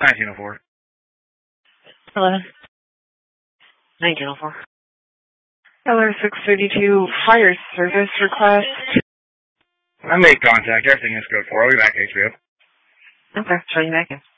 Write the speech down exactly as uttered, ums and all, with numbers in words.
nineteen oh four. eleven. nineteen oh four. L R six thirty-two, fire service request. I made contact. Everything is good for. I'll be back, H B O. Okay, try you back in.